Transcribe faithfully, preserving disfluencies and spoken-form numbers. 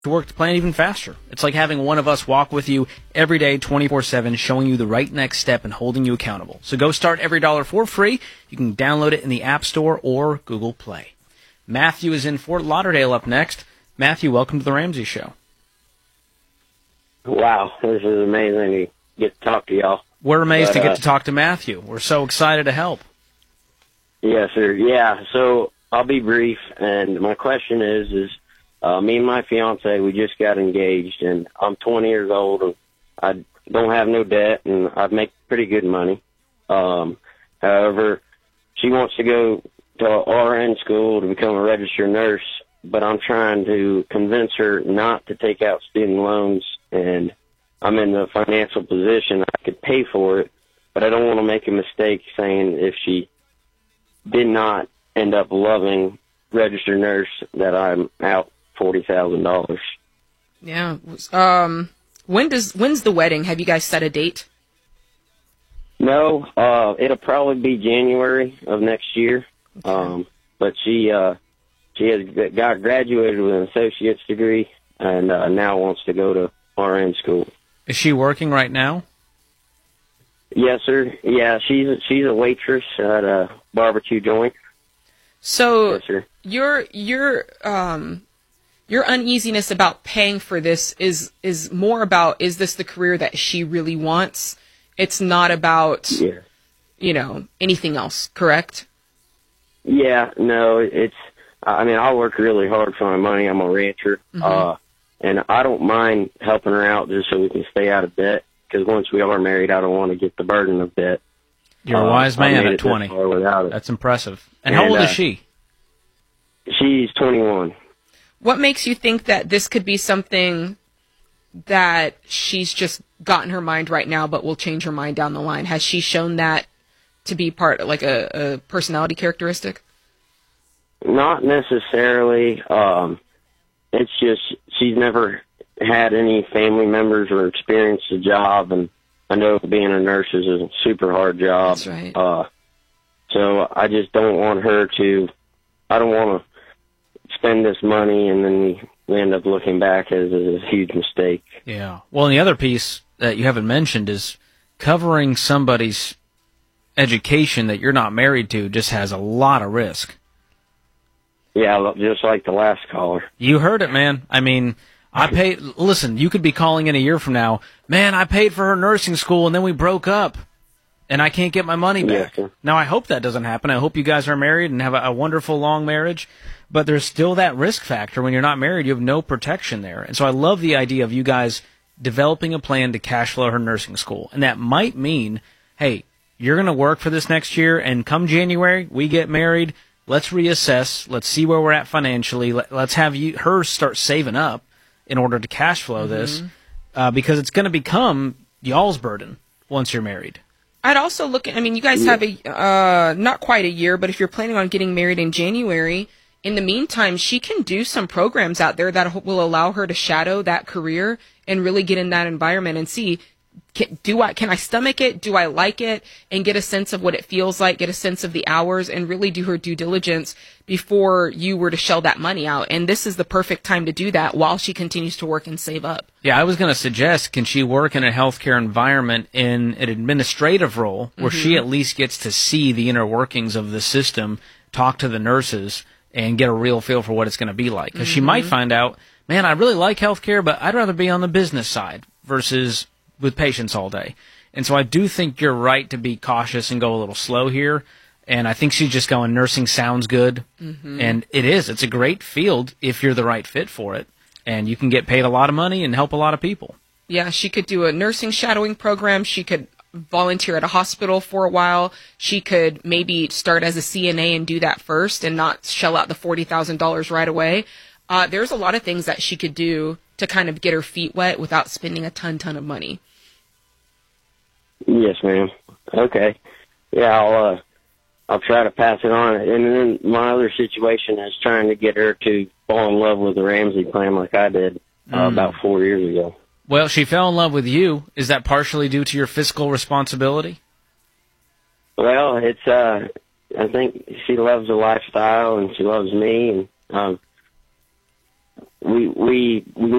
to work the plan even faster. It's like having one of us walk with you every day, twenty-four seven, showing you the right next step and holding you accountable. So go start Every Dollar for free. You can download it in the App Store or Google Play. Matthew is in Fort Lauderdale up next. Matthew, welcome to the Ramsey Show. Wow, this is amazing to get to talk to y'all. We're amazed but, to get uh, to talk to Matthew. We're so excited to help. Yes, sir. Yeah, so I'll be brief, and my question is, is uh, me and my fiance, we just got engaged, and I'm twenty years old, and I don't have no debt, and I make pretty good money. Um, however, she wants to go to R N school to become a registered nurse, but I'm trying to convince her not to take out student loans, and I'm in the financial position I could pay for it, but I don't want to make a mistake saying if she did not end up loving registered nurse that I'm out forty thousand dollars. Yeah. Um, when does when's the wedding? Have you guys set a date? No, uh, it'll probably be January of next year. Okay. Um, but she uh, she has got graduated with an associate's degree and uh, now wants to go to R N school. Is she working right now? Yes, sir. Yeah, she's a, she's a waitress at a barbecue joint. So Yes, sir. your your um your uneasiness about paying for this is is more about, is this the career that she really wants? It's not about Yeah. you know anything else, correct? Yeah, no, it's, I mean, I work really hard for my money. I'm a rancher. Mm-hmm. Uh, and I don't mind helping her out just so we can stay out of debt, because once we are married, I don't want to get the burden of debt. You're a Uh, wise I man made at it this twenty. far without it. That's impressive. And, And, how old uh, is she? She's twenty-one. What makes you think that this could be something that she's just gotten her mind right now, but will change her mind down the line? Has she shown that to be part, like a, a personality characteristic? Not necessarily. Um, it's just she's never had any family members or experienced a job, and I know being a nurse is a super hard job. That's right. Uh, so I just don't want her to, I don't want to spend this money and then we, we end up looking back as a huge mistake. Yeah. Well, and the other piece that you haven't mentioned is covering somebody's education that you're not married to just has a lot of risk. Yeah, just like the last caller. You heard it, man. I mean, I paid, listen, you could be calling in a year from now, man, I paid for her nursing school and then we broke up and I can't get my money back. Yes, now, I hope that doesn't happen. I hope you guys are married and have a, a wonderful long marriage, but there's still that risk factor. When you're not married, you have no protection there. And so I love the idea of you guys developing a plan to cash flow her nursing school. And that might mean, hey, you're going to work for this next year, and come January, we get married. Let's reassess. Let's see where we're at financially. Let, let's have you her start saving up in order to cash flow Mm-hmm. this, uh, because it's going to become y'all's burden once you're married. I'd also look at, I mean, you guys have a, uh, not quite a year, but if you're planning on getting married in January, in the meantime, she can do some programs out there that will allow her to shadow that career and really get in that environment and see, can, do I, can I stomach it? Do I like it? And get a sense of what it feels like, get a sense of the hours, and really do her due diligence before you were to shell that money out. And this is the perfect time to do that while she continues to work and save up. Yeah, I was going to suggest, can she work in a healthcare environment in an administrative role where Mm-hmm. she at least gets to see the inner workings of the system, talk to the nurses, and get a real feel for what it's going to be like? Because Mm-hmm. she might find out, man, I really like healthcare, but I'd rather be on the business side versus with patients all day. And so I do think you're right to be cautious and go a little slow here. And I think she's just going, nursing sounds good. Mm-hmm. And it is. It's a great field if you're the right fit for it. And you can get paid a lot of money and help a lot of people. Yeah, she could do a nursing shadowing program. She could volunteer at a hospital for a while. She could maybe start as a C N A and do that first and not shell out the forty thousand dollars right away. Uh, there's a lot of things that she could do to kind of get her feet wet without spending a ton, ton of money. Yes, ma'am. Okay. Yeah, I'll, uh, I'll try to pass it on. And then my other situation is trying to get her to fall in love with the Ramsey plan like I did uh, Mm. about four years ago. Well, she fell in love with you. Is that partially due to your fiscal responsibility? Well, it's, uh, I think she loves the lifestyle and she loves me, and, um, we we we